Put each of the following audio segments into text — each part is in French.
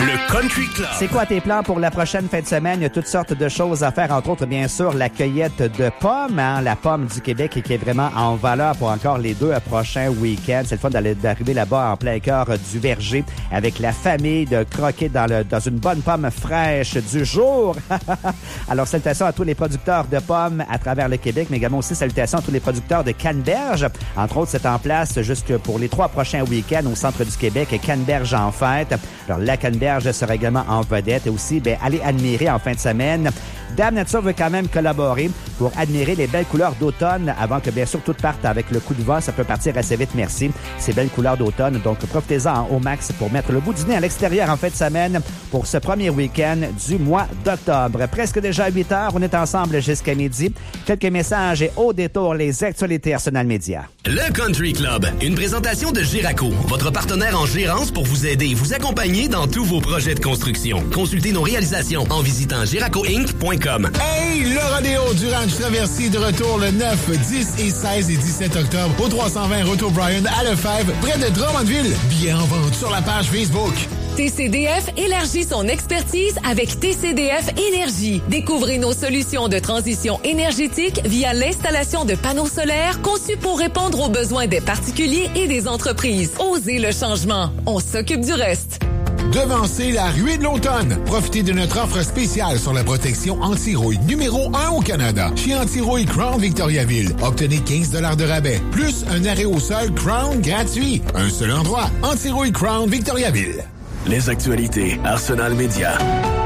Le Country Club. C'est quoi tes plans pour la prochaine fin de semaine? Il y a toutes sortes de choses à faire, entre autres, bien sûr, la cueillette de pommes, hein, la pomme du Québec qui est vraiment en valeur pour encore les 2 prochains week-ends. C'est le fun d'arriver là-bas en plein cœur du verger avec la famille, de croquer dans une bonne pomme fraîche du jour. Alors, salutations à tous les producteurs de pommes à travers le Québec, mais également aussi salutations à tous les producteurs de canneberge. Entre autres, c'est en place jusque pour les 3 prochains week-ends au centre du Québec, Canneberge en fête. Alors, la canneberge sera également en vedette et aussi, allez admirer en fin de semaine. Dame Nature veut quand même collaborer pour admirer les belles couleurs d'automne avant que, bien sûr, tout parte avec le coup de vent. Ça peut partir assez vite, merci. Ces belles couleurs d'automne. Donc, profitez-en au max pour mettre le bout du nez à l'extérieur en fin de semaine pour ce premier week-end du mois d'octobre. Presque déjà 8 heures. On est ensemble jusqu'à midi. Quelques messages et au détour, les actualités Arsenal Média. Le Country Club. Une présentation de Giraco, votre partenaire en gérance pour vous aider et vous accompagner dans tous vos projets de construction. Consultez nos réalisations en visitant giracoinc.com. Hey, le rodéo du Ranch Traversier de retour le 9, 10 et 16 et 17 octobre au 320 Route O'Brien à Lefebvre, près de Drummondville. Billets en vente sur la page Facebook. TCDF élargit son expertise avec TCDF Énergie. Découvrez nos solutions de transition énergétique via l'installation de panneaux solaires conçus pour répondre aux besoins des particuliers et des entreprises. Osez le changement. On s'occupe du reste. Devancez la ruée de l'automne. Profitez de notre offre spéciale sur la protection anti-rouille numéro 1 au Canada. Chez Anti-Rouille Crown Victoriaville, obtenez 15 $ de rabais, plus un arrêt au sol Crown gratuit. Un seul endroit, Anti-Rouille Crown Victoriaville. Les actualités Arsenal Média.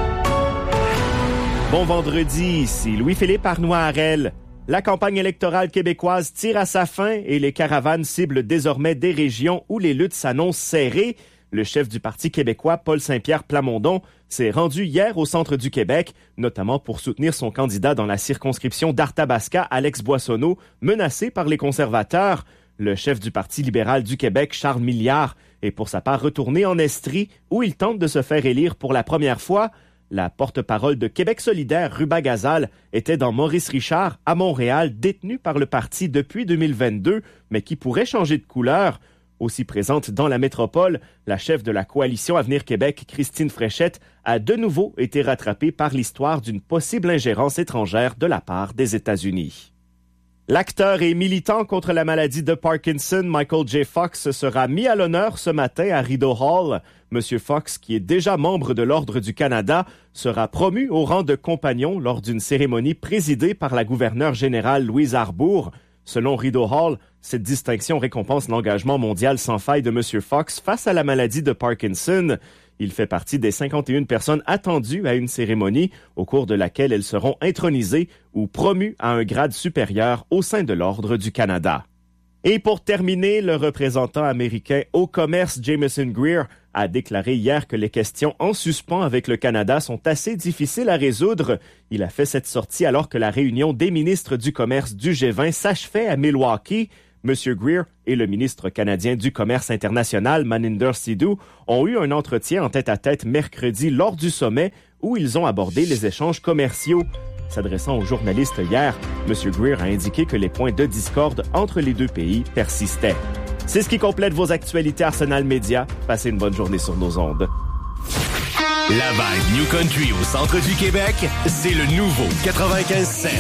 Bon vendredi, ici Louis-Philippe Arnois-Harel. La campagne électorale québécoise tire à sa fin et les caravanes ciblent désormais des régions où les luttes s'annoncent serrées. Le chef du Parti québécois, Paul Saint-Pierre Plamondon, s'est rendu hier au centre du Québec, notamment pour soutenir son candidat dans la circonscription d'Arthabasca, Alex Boissonneau, menacé par les conservateurs. Le chef du Parti libéral du Québec, Charles Milliard, est pour sa part retourné en Estrie, où il tente de se faire élire pour la première fois. La porte-parole de Québec solidaire, Ruba Gazal, était dans Maurice Richard, à Montréal, détenu par le parti depuis 2022, mais qui pourrait changer de couleur. Aussi présente dans la métropole, la chef de la coalition Avenir Québec, Christine Fréchette, a de nouveau été rattrapée par l'histoire d'une possible ingérence étrangère de la part des États-Unis. L'acteur et militant contre la maladie de Parkinson, Michael J. Fox, sera mis à l'honneur ce matin à Rideau Hall. Monsieur Fox, qui est déjà membre de l'Ordre du Canada, sera promu au rang de compagnon lors d'une cérémonie présidée par la gouverneure générale Louise Arbour. Selon Rideau Hall, cette distinction récompense l'engagement mondial sans faille de M. Fox face à la maladie de Parkinson. Il fait partie des 51 personnes attendues à une cérémonie au cours de laquelle elles seront intronisées ou promues à un grade supérieur au sein de l'Ordre du Canada. Et pour terminer, le représentant américain au commerce Jameson Greer a déclaré hier que les questions en suspens avec le Canada sont assez difficiles à résoudre. Il a fait cette sortie alors que la réunion des ministres du commerce du G20 s'achevait à Milwaukee. M. Greer et le ministre canadien du Commerce international, Maninder Sidhu, ont eu un entretien en tête-à-tête mercredi lors du sommet où ils ont abordé les échanges commerciaux. S'adressant aux journalistes hier, M. Greer a indiqué que les points de discorde entre les deux pays persistaient. C'est ce qui complète vos actualités Arsenal Média. Passez une bonne journée sur nos ondes. La vibe New Country au centre du Québec, c'est le nouveau 95.7.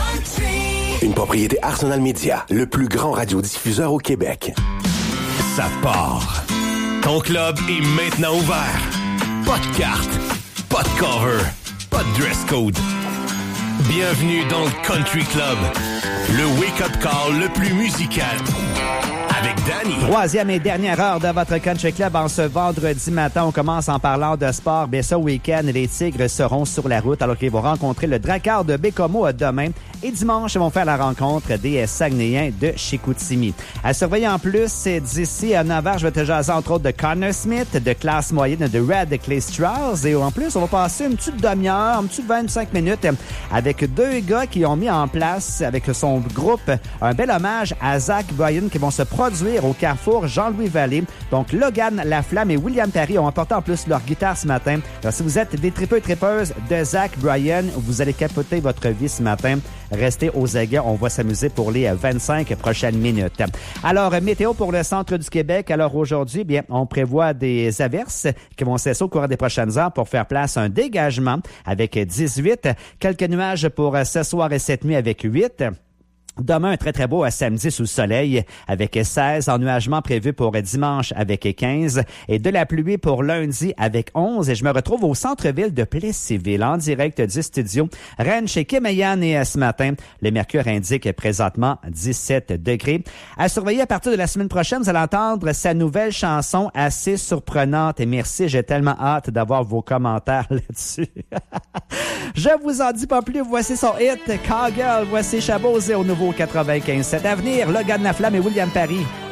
Une propriété Arsenal Média, le plus grand radiodiffuseur au Québec. Ça part. Ton club est maintenant ouvert. Pas de carte, pas de cover, pas de dress code. Bienvenue dans le Country Club, le wake-up call le plus musical. Avec Danny. Troisième et dernière heure de votre Country Club en ce vendredi matin. On commence en parlant de sport. Bien, ce week-end, les Tigres seront sur la route alors qu'ils vont rencontrer le Drakkar de Bécomo demain. Et dimanche, ils vont faire la rencontre des Saguenayens de Chicoutimi. À surveiller en plus, d'ici à 9h, je vais te jaser entre autres de Connor Smith, de classe moyenne de Red Clay Strauss. Et en plus, on va passer une petite demi-heure, une petite 25 minutes avec deux gars qui ont mis en place, avec son groupe, un bel hommage à Zach Bryan qui vont se produire produire au Carrefour Jean-Louis Vallée. Donc, Logan Laflamme et William Parry ont emporté en plus leur guitare ce matin. Alors, si vous êtes des tripeux et tripeuses de Zach Bryan, vous allez capoter votre vie ce matin. Restez aux aguets, on va s'amuser pour les 25 prochaines minutes. Alors, météo pour le centre du Québec. Alors aujourd'hui, bien, on prévoit des averses qui vont cesser au cours des prochaines heures pour faire place à un dégagement avec 18. Quelques nuages pour ce soir et cette nuit avec 8. Demain, un très, très beau samedi sous le soleil avec 16, ennuagement prévu pour dimanche avec 15 et de la pluie pour lundi avec 11. Et je me retrouve au centre-ville de Plessisville en direct du studio Rennes chez Kim et Yann. Et ce matin, le mercure indique présentement 17 degrés. À surveiller à partir de la semaine prochaine, vous allez entendre sa nouvelle chanson assez surprenante. Et merci, j'ai tellement hâte d'avoir vos commentaires là-dessus. Je vous en dis pas plus, voici son hit Cowgirl, voici Chabot au nouveau 95. Cet avenir, Logan Laflamme et William Parry.